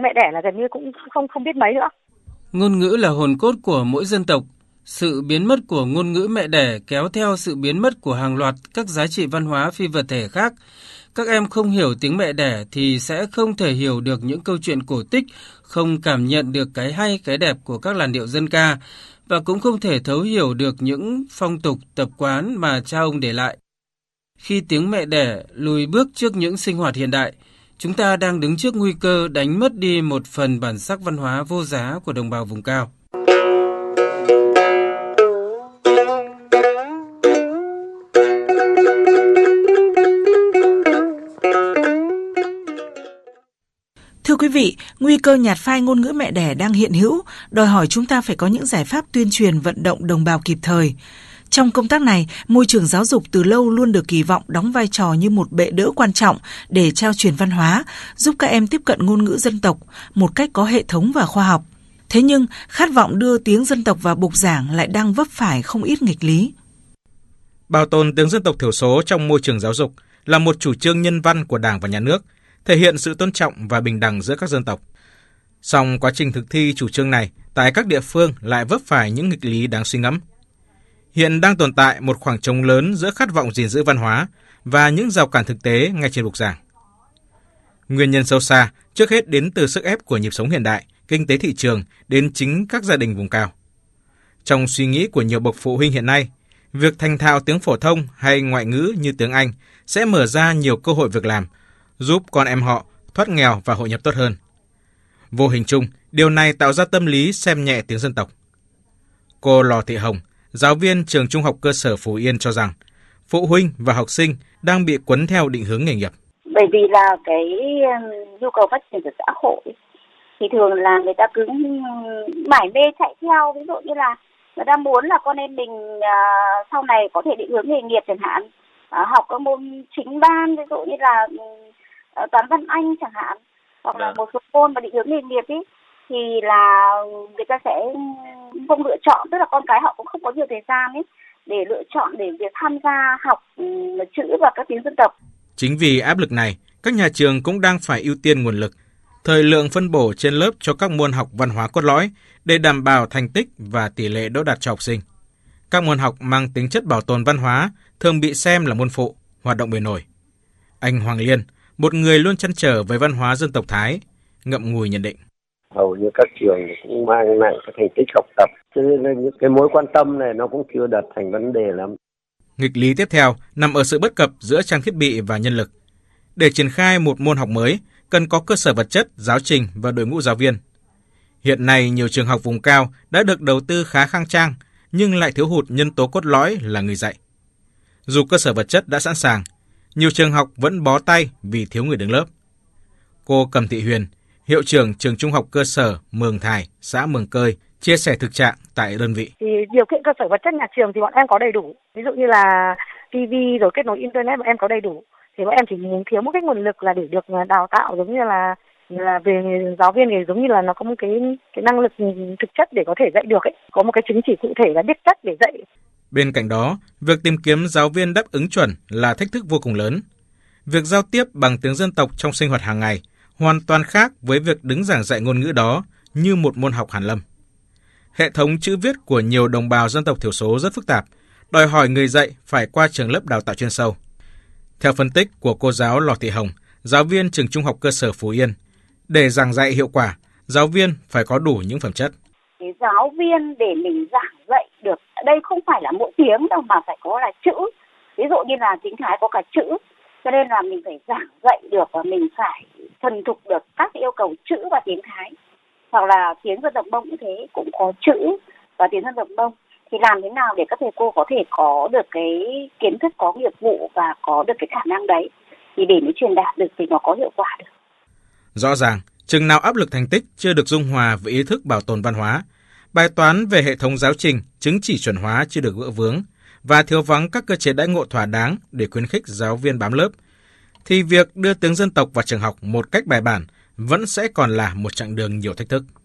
tiếng mẹ đẻ là gần như cũng không biết mấy nữa. Ngôn ngữ là hồn cốt của mỗi dân tộc. Sự biến mất của ngôn ngữ mẹ đẻ kéo theo sự biến mất của hàng loạt các giá trị văn hóa phi vật thể khác. Các em không hiểu tiếng mẹ đẻ thì sẽ không thể hiểu được những câu chuyện cổ tích, không cảm nhận được cái hay, cái đẹp của các làn điệu dân ca và cũng không thể thấu hiểu được những phong tục, tập quán mà cha ông để lại. Khi tiếng mẹ đẻ lùi bước trước những sinh hoạt hiện đại, chúng ta đang đứng trước nguy cơ đánh mất đi một phần bản sắc văn hóa vô giá của đồng bào vùng cao. Thưa quý vị, nguy cơ nhạt phai ngôn ngữ mẹ đẻ đang hiện hữu, đòi hỏi chúng ta phải có những giải pháp tuyên truyền vận động đồng bào kịp thời. Trong công tác này, môi trường giáo dục từ lâu luôn được kỳ vọng đóng vai trò như một bệ đỡ quan trọng để trao truyền văn hóa, giúp các em tiếp cận ngôn ngữ dân tộc một cách có hệ thống và khoa học. Thế nhưng, khát vọng đưa tiếng dân tộc vào bục giảng lại đang vấp phải không ít nghịch lý. Bảo tồn tiếng dân tộc thiểu số trong môi trường giáo dục là một chủ trương nhân văn của Đảng và Nhà nước, thể hiện sự tôn trọng và bình đẳng giữa các dân tộc. Song quá trình thực thi chủ trương này tại các địa phương lại vấp phải những nghịch lý đáng suy ngẫm. Hiện đang tồn tại một khoảng trống lớn giữa khát vọng gìn giữ văn hóa và những rào cản thực tế ngay trên bục giảng. Nguyên nhân sâu xa trước hết đến từ sức ép của nhịp sống hiện đại, kinh tế thị trường đến chính các gia đình vùng cao. Trong suy nghĩ của nhiều bậc phụ huynh hiện nay, việc thành thạo tiếng phổ thông hay ngoại ngữ như tiếng Anh sẽ mở ra nhiều cơ hội việc làm, giúp con em họ thoát nghèo và hội nhập tốt hơn. Vô hình chung, điều này tạo ra tâm lý xem nhẹ tiếng dân tộc. Cô Lò Thị Hồng, giáo viên trường Trung học cơ sở Phú Yên cho rằng, phụ huynh và học sinh đang bị quấn theo định hướng nghề nghiệp. Bởi vì là cái nhu cầu phát triển của xã hội thì thường là người ta cứ mải mê chạy theo, ví dụ như là người ta muốn là con em mình sau này có thể định hướng nghề nghiệp chẳng hạn, học các môn chính ban, ví dụ như là toán văn Anh chẳng hạn, hoặc là một số môn mà định hướng nghề nghiệp ấy, thì là người ta sẽ không lựa chọn, tức là con cái họ cũng không có nhiều thời gian ấy để lựa chọn để việc tham gia học chữ và các tiếng dân tộc. Chính vì áp lực này, các nhà trường cũng đang phải ưu tiên nguồn lực, thời lượng phân bổ trên lớp cho các môn học văn hóa cốt lõi để đảm bảo thành tích và tỷ lệ đỗ đạt cho học sinh. Các môn học mang tính chất bảo tồn văn hóa thường bị xem là môn phụ, hoạt động bề nổi. Anh Hoàng Liên, một người luôn trăn trở với văn hóa dân tộc Thái, ngậm ngùi nhận định. Hầu như các trường cũng mang nặng cái thành tích học tập, cho nên những cái mối quan tâm này nó cũng chưa đặt thành vấn đề lắm. Nghịch lý tiếp theo nằm ở sự bất cập giữa trang thiết bị và nhân lực. Để triển khai một môn học mới, cần có cơ sở vật chất, giáo trình và đội ngũ giáo viên. Hiện nay, nhiều trường học vùng cao đã được đầu tư khá khang trang, nhưng lại thiếu hụt nhân tố cốt lõi là người dạy. Dù cơ sở vật chất đã sẵn sàng, nhiều trường học vẫn bó tay vì thiếu người đứng lớp. Cô Cầm Thị Huyền, hiệu trưởng trường Trung học cơ sở Mường Thải, xã Mường Cơi, chia sẻ thực trạng tại đơn vị. Thì điều kiện cơ sở vật chất nhà trường thì bọn em có đầy đủ. Ví dụ như là TV rồi kết nối internet bọn em có đầy đủ. Thì bọn em chỉ thiếu một cái nguồn lực là để được đào tạo, giống như là về giáo viên thì giống như là nó có một cái năng lực thực chất để có thể dạy được ấy, có một cái chứng chỉ cụ thể và biết chất để dạy. Bên cạnh đó, việc tìm kiếm giáo viên đáp ứng chuẩn là thách thức vô cùng lớn. Việc giao tiếp bằng tiếng dân tộc trong sinh hoạt hàng ngày hoàn toàn khác với việc đứng giảng dạy ngôn ngữ đó như một môn học hàn lâm. Hệ thống chữ viết của nhiều đồng bào dân tộc thiểu số rất phức tạp, đòi hỏi người dạy phải qua trường lớp đào tạo chuyên sâu. Theo phân tích của cô giáo Lò Thị Hồng, giáo viên trường Trung học cơ sở Phú Yên, để giảng dạy hiệu quả, giáo viên phải có đủ những phẩm chất. Cái giáo viên để mình giảng dạy được, đây không phải là mỗi tiếng đâu mà phải có là chữ. Ví dụ như là tiếng Thái có cả chữ, cho nên là mình phải giảng dạy được và mình phải thuần thục được các yêu cầu chữ và tiếng Thái. Hoặc là tiếng dân tộc Mông cũng thế, cũng có chữ và tiếng dân tộc Mông. Thì làm thế nào để các thầy cô có thể có được cái kiến thức, có nghiệp vụ và có được cái khả năng đấy, thì để mới truyền đạt được thì nó có hiệu quả được. Rõ ràng, chừng nào áp lực thành tích chưa được dung hòa với ý thức bảo tồn văn hóa, bài toán về hệ thống giáo trình, chứng chỉ chuẩn hóa chưa được gỡ vướng và thiếu vắng các cơ chế đãi ngộ thỏa đáng để khuyến khích giáo viên bám lớp, thì việc đưa tiếng dân tộc vào trường học một cách bài bản vẫn sẽ còn là một chặng đường nhiều thách thức.